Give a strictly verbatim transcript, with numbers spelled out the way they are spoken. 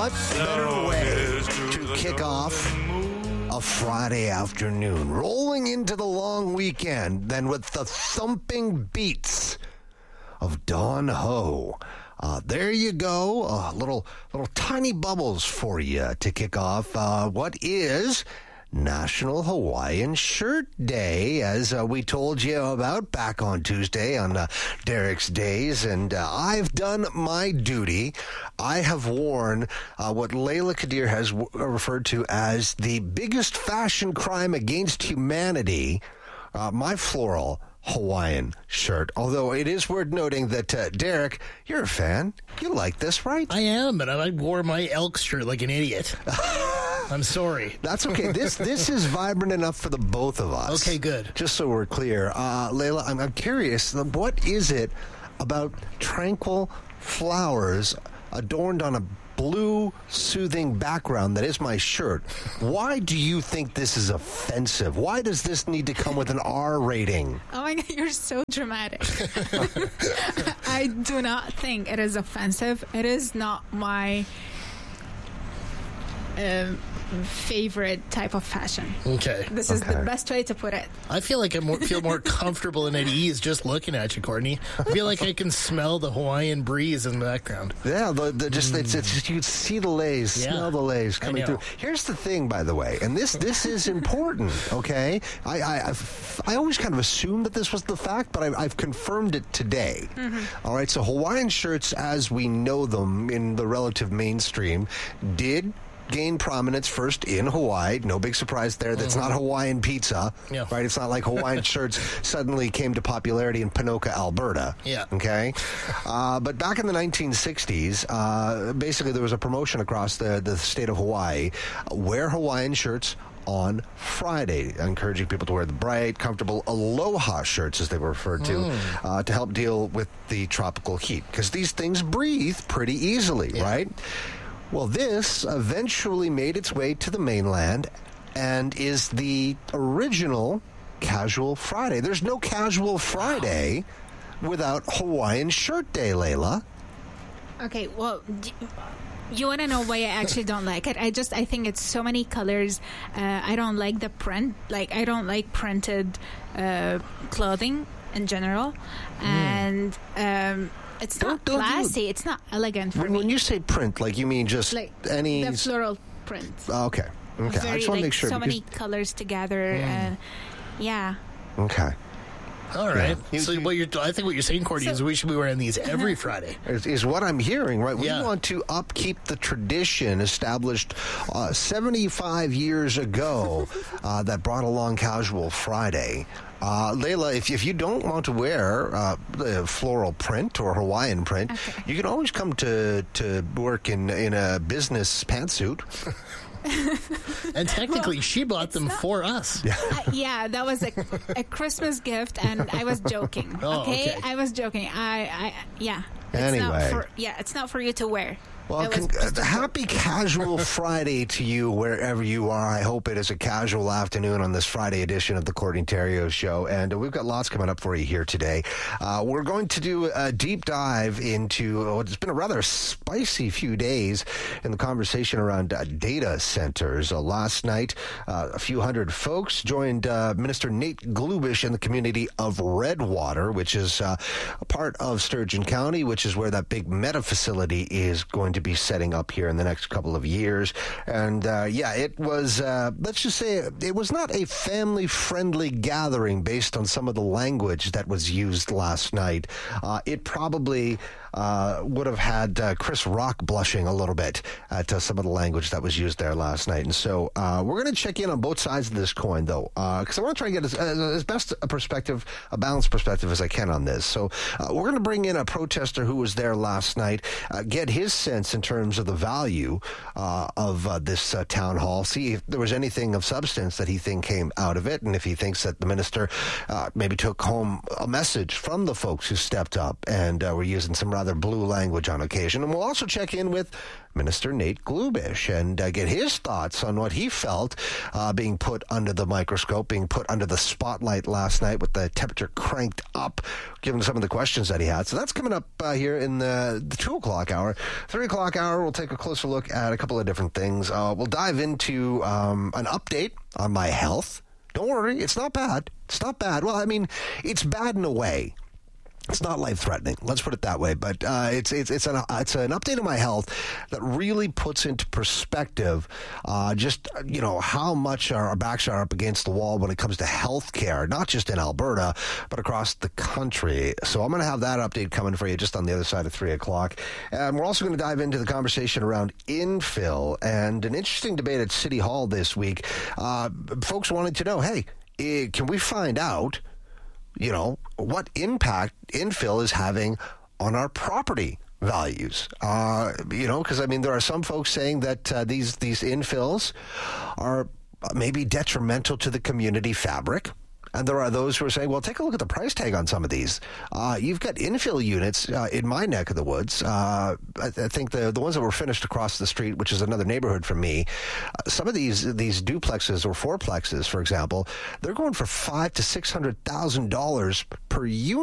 what better way to kick off a Friday afternoon, rolling into the long weekend, than with the thumping beats of Dawn Ho. Uh, there you go, uh, little little tiny bubbles for you to kick off uh, what is National Hawaiian Shirt Day, as uh, we told you about back on Tuesday on uh, Derek's Days, and uh, I've done my duty. I have worn uh, what Layla Kadir has w- referred to as the biggest fashion crime against humanity, uh, my floral Hawaiian shirt. Although it is worth noting that, uh, Derek, you're a fan. You like this, right? I am, but I wore my Elks shirt like an idiot. I'm sorry. That's okay. This this is vibrant enough for the both of us. Okay, good. Just so we're clear. Uh, Layla, I'm, I'm curious, what is it about tranquil flowers adorned on a blue, soothing background that is my shirt? Why do you think this is offensive? Why does this need to come with an R rating? Oh my God, you're so dramatic. I do not think it is offensive. It is not my um, favorite type of fashion. Okay. This is Okay. the best way to put it. I feel like I more, feel more comfortable and at ease just looking at you, Courtney. I feel like I can smell the Hawaiian breeze in the background. Yeah, the, the just mm. it's, it's just, you can see the lays, Yeah, smell the lays coming through. Here's the thing, by the way, and this this is important. Okay, I I I've, I always kind of assumed that this was the fact, but I, I've confirmed it today. Mm-hmm. All right, so Hawaiian shirts, as we know them in the relative mainstream, did gain prominence first in Hawaii. No big surprise there. That's mm-hmm. not Hawaiian pizza, yeah. right? It's not like Hawaiian shirts suddenly came to popularity in Ponoka, Alberta. Yeah. Okay? Uh, but back in the nineteen sixties, uh, basically there was a promotion across the, the state of Hawaii. Wear Hawaiian shirts on Friday, encouraging people to wear the bright, comfortable aloha shirts, as they were referred to, mm. uh, to help deal with the tropical heat. Because these things breathe pretty easily, yeah. right? Well, this eventually made its way to the mainland and is the original Casual Friday. There's no Casual Friday without Hawaiian Shirt Day, Layla. Okay, well, d- you want to know why I actually don't like it? I just, I think it's so many colors. Uh, I don't like the print. Like, I don't like printed uh, clothing in general. Mm. And um, it's don't, not don't classy. Do it. It's not elegant for when, me. When you say print, like, you mean just like any... the floral print. Oh, okay. Okay. Very, I just want to like, make sure. So because... many colors together. Mm. Uh, yeah. Okay. All right. Yeah. So what you're, I think what you're saying, Courtney, so, is we should be wearing these every Friday. Is, is what I'm hearing, right? We yeah. want to upkeep the tradition established uh, seventy-five years ago uh, that brought along Casual Friday. Uh, Layla, if, if you don't want to wear uh, the floral print or Hawaiian print, okay. you can always come to, to work in, in a business pantsuit. And technically, well, she bought them not, for us. Yeah, uh, yeah that was a, a Christmas gift, and I was joking. Oh, okay? okay, I was joking. I, I yeah. It's anyway, not for, yeah, it's not for you to wear. Well, con- uh, happy Casual Friday to you wherever you are. I hope it is a casual afternoon on this Friday edition of the Courtney Theriault Show. And uh, we've got lots coming up for you here today. Uh, we're going to do a deep dive into what's been a rather spicy few days in the conversation around uh, data centers. Uh, last night, uh, a few hundred folks joined uh, Minister Nate Glubish in the community of Redwater, which is uh, a part of Sturgeon County, which is where that big meta facility is going to be setting up here in the next couple of years. And uh, yeah, it was, uh, let's just say, it was not a family-friendly gathering based on some of the language that was used last night. Uh, it probably uh, would have had uh, Chris Rock blushing a little bit at uh, some of the language that was used there last night. And so uh, we're going to check in on both sides of this coin, though, because uh, I want to try and get as, as best a perspective, a balanced perspective as I can on this. So uh, we're going to bring in a protester who was there last night, uh, get his sense in terms of the value uh, of uh, this uh, town hall, see if there was anything of substance that he thinks came out of it, and if he thinks that the minister uh, maybe took home a message from the folks who stepped up and uh, were using some rather rather blue language on occasion. And we'll also check in with Minister Nate Glubish and uh, get his thoughts on what he felt uh, being put under the microscope, being put under the spotlight last night with the temperature cranked up, given some of the questions that he had. So that's coming up uh, here in the, the two o'clock hour. three o'clock hour, we'll take a closer look at a couple of different things. Uh, we'll dive into um, an update on my health. Don't worry, it's not bad. It's not bad. Well, I mean, it's bad in a way. It's not life-threatening. Let's put it that way. But uh, it's it's it's an it's an update of my health that really puts into perspective uh, just you know how much our, our backs are up against the wall when it comes to health care, not just in Alberta but across the country. So I'm going to have that update coming for you just on the other side of three o'clock, and we're also going to dive into the conversation around infill and an interesting debate at City Hall this week. Uh, folks wanted to know, hey, eh, can we find out? You know, what impact infill is having on our property values. Uh, you know, because, I mean, there are some folks saying that uh, these, these infills are maybe detrimental to the community fabric. And there are those who are saying, well, take a look at the price tag on some of these. Uh, you've got infill units uh, in my neck of the woods. Uh, I, I think the the ones that were finished across the street, which is another neighborhood from me, uh, some of these these duplexes or fourplexes, for example, they're going for five to six hundred thousand dollars per unit.